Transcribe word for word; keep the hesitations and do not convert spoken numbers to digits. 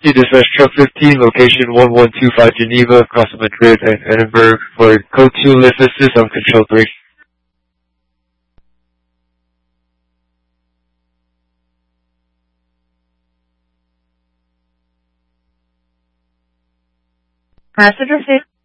Taxi dispatch truck fifteen, location one one two five Geneva, across Madrid and Edinburgh for code two lift assist on control three. Passenger safety